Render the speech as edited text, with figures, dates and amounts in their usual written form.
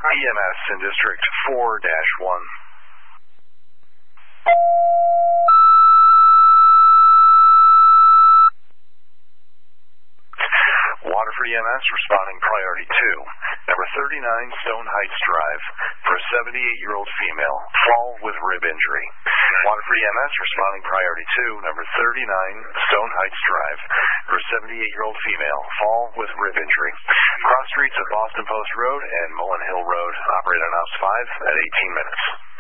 EMS in District 4-1. Waterford EMS responding priority 2. Number 39 Stone Heights Drive for a 78-year-old female, fall with rib injury. Waterford EMS responding priority 2. Number 39 Stone Heights Drive for a 78-year-old female, fall with rib injury. Cross streets of Boston Post Road and Mullen Hill Road. Operate on House 5 at 18 minutes.